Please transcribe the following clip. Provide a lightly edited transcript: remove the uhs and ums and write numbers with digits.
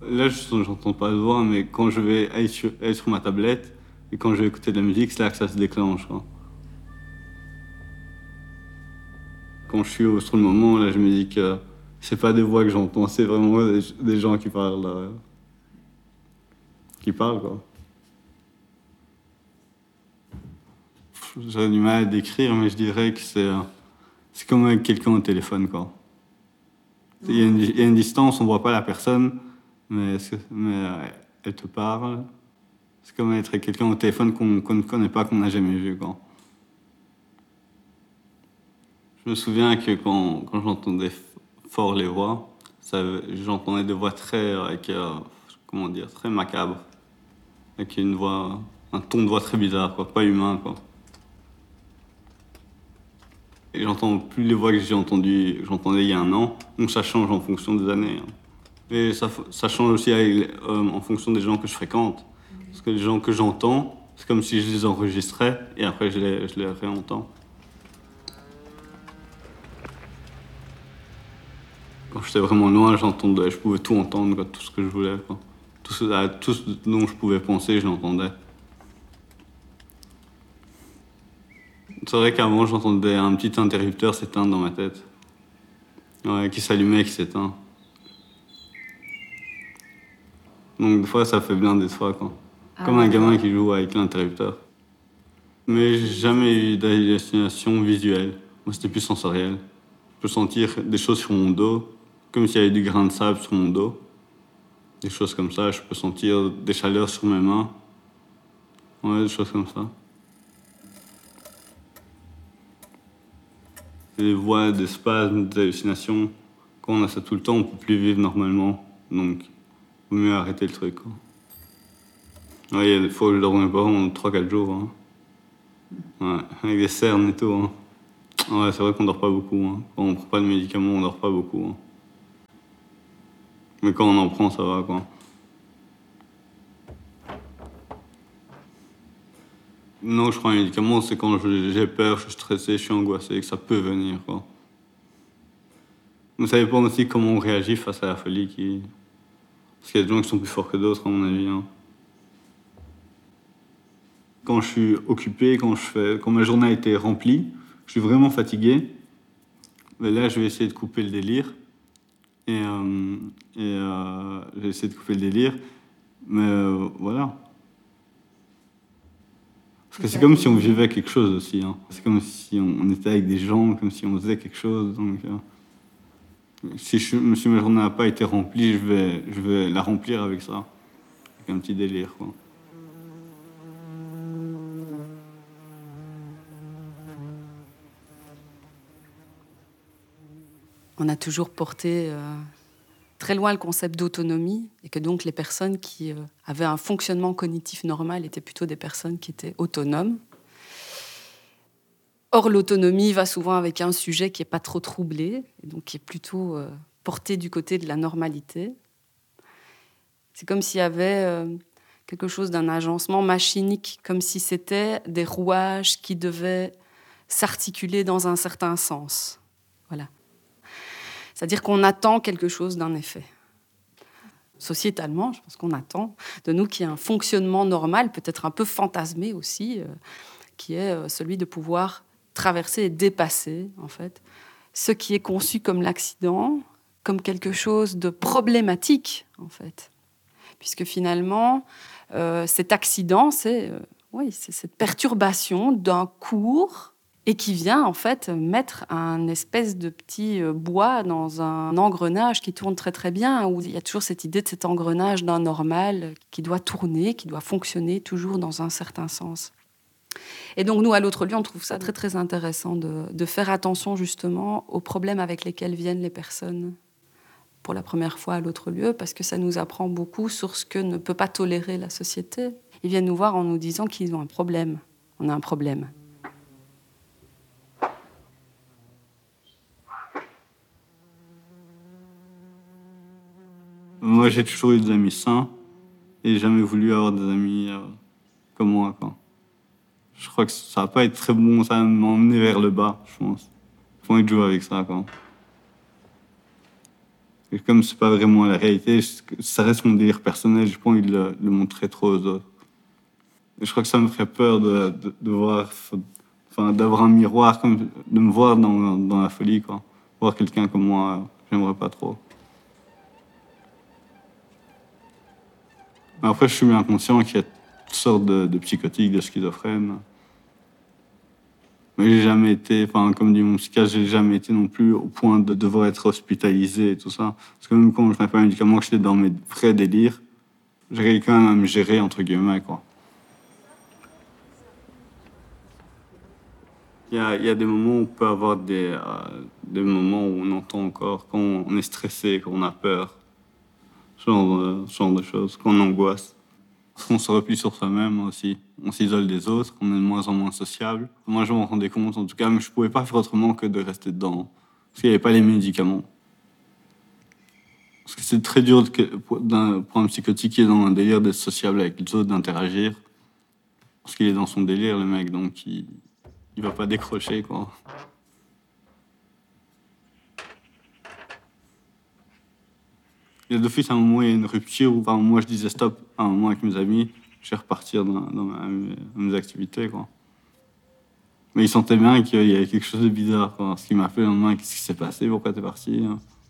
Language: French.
Là, j'entends pas de voix, mais quand je vais aller sur ma tablette et quand je vais écouter de la musique, c'est là que ça se déclenche, quoi. Quand je suis sur le moment, là, je me dis que c'est pas des voix que j'entends, c'est vraiment des gens qui parlent, quoi. J'ai du mal à décrire, mais je dirais que c'est comme avec quelqu'un au téléphone, quoi. Il y a une distance, on voit pas la personne, mais elle te parle. C'est comme être avec quelqu'un au téléphone qu'on ne connaît pas, qu'on n'a jamais vu, quoi. Je me souviens que quand j'entendais fort les voix, j'entendais des voix comment dire, très macabres. Avec une voix, un ton de voix très bizarre, quoi, pas humain, quoi. Et j'entends plus les voix que j'entendais il y a un an, donc ça change en fonction des années, hein. Et ça change aussi en fonction des gens que je fréquente. Parce que les gens que j'entends, c'est comme si je les enregistrais et après je les réentends. Quand j'étais vraiment loin, je pouvais tout entendre, quoi, tout ce que je voulais, quoi. Tout ce dont je pouvais penser, je l'entendais. C'est vrai qu'avant, j'entendais un petit interrupteur s'éteindre dans ma tête. Ouais, qui s'allumait, qui s'éteint. Donc des fois, ça fait bien des fois, quoi. Comme un gamin qui joue avec l'interrupteur. Mais j'ai jamais eu d'hallucination visuelle. Moi, c'était plus sensoriel. Je peux sentir des choses sur mon dos, comme s'il y avait du grain de sable sur mon dos. Des choses comme ça. Je peux sentir des chaleurs sur mes mains. Ouais, des choses comme ça. Des voix, des spasmes, des hallucinations. Quand on a ça tout le temps, on peut plus vivre normalement. Donc, vaut mieux arrêter le truc, quoi. Ouais, il y a des fois où je dormais pas pendant 3-4 jours, hein. Ouais, avec des cernes et tout, hein. Ouais, c'est vrai qu'on dort pas beaucoup, hein. Quand on prend pas de médicaments, on dort pas beaucoup, hein. Mais quand on en prend, ça va, quoi. Non, je prends un médicament, c'est quand j'ai peur, je suis stressé, je suis angoissé, que ça peut venir, quoi. Mais ça dépend aussi comment on réagit face à la folie Parce qu'il y a des gens qui sont plus forts que d'autres, à mon avis, hein. Quand je suis occupé, quand ma journée a été remplie, je suis vraiment fatigué, mais là, je vais essayer de couper le délire. J'ai essayé de couper le délire, mais voilà. Parce que c'est comme si on vivait quelque chose aussi, hein. C'est comme si on était avec des gens, comme si on faisait quelque chose. Donc, si ma journée n'a pas été remplie, je vais la remplir avec ça, avec un petit délire, quoi. On a toujours porté très loin le concept d'autonomie et que donc les personnes qui avaient un fonctionnement cognitif normal étaient plutôt des personnes qui étaient autonomes. Or, l'autonomie va souvent avec un sujet qui n'est pas trop troublé, et donc qui est plutôt porté du côté de la normalité. C'est comme s'il y avait quelque chose d'un agencement machinique, comme si c'était des rouages qui devaient s'articuler dans un certain sens. Voilà. C'est-à-dire qu'on attend quelque chose d'un effet. Sociétalement, je pense qu'on attend de nous qu'il y ait un fonctionnement normal, peut-être un peu fantasmé aussi, qui est celui de pouvoir traverser et dépasser, en fait, ce qui est conçu comme l'accident, comme quelque chose de problématique, en fait. Puisque finalement, cet accident, c'est cette perturbation d'un cours et qui vient en fait mettre un espèce de petit bois dans un engrenage qui tourne très très bien, où il y a toujours cette idée de cet engrenage d'un normal qui doit tourner, qui doit fonctionner toujours dans un certain sens. Et donc nous, à l'autre lieu, on trouve ça très très intéressant de faire attention justement aux problèmes avec lesquels viennent les personnes pour la première fois à l'autre lieu, parce que ça nous apprend beaucoup sur ce que ne peut pas tolérer la société. Ils viennent nous voir en nous disant qu'ils ont un problème. On a un problème. Moi, j'ai toujours eu des amis sains et j'ai jamais voulu avoir des amis comme moi, quoi. Je crois que ça va pas être très bon, ça va m'emmener vers le bas, je pense. Faut pas que je joue avec ça, quoi. Et comme c'est pas vraiment la réalité, ça reste mon délire personnel, j'ai pas envie de le montrer trop aux autres. Et je crois que ça me ferait peur de voir, enfin, d'avoir un miroir, comme, de me voir dans la folie, quoi. Voir quelqu'un comme moi, j'aimerais pas trop. Mais après, je suis bien conscient qu'il y a toutes sortes de psychotiques, de schizophrènes. Mais j'ai jamais été, enfin, comme dit mon psychiatre, j'ai jamais été non plus au point de devoir être hospitalisé et tout ça. Parce que même quand je n'avais pas un médicament, que j'étais dans mes vrais délires, j'arrivais quand même à me gérer, entre guillemets, quoi. Il y a des moments où on peut avoir des moments où on entend encore, quand on est stressé, quand on a peur, ce genre de choses, quand on angoisse. On se replie sur soi-même aussi. On s'isole des autres, on est de moins en moins sociable. Moi, je m'en rendais compte, en tout cas, mais je pouvais pas faire autrement que de rester dedans. Parce qu'il n'y avait pas les médicaments. Parce que c'est très dur pour un psychotique qui est dans un délire d'être sociable avec les autres, d'interagir. Parce qu'il est dans son délire, le mec, donc il va pas décrocher, quoi. Et d'office, à un moment, il y a une rupture où, enfin, moi, je disais stop à un moment avec mes amis, je vais repartir dans mes activités, quoi. Mais ils sentaient bien qu'il y avait quelque chose de bizarre, quoi. Ce qui m'a fait le lendemain, qu'est-ce qui s'est passé, pourquoi t'es parti, hein.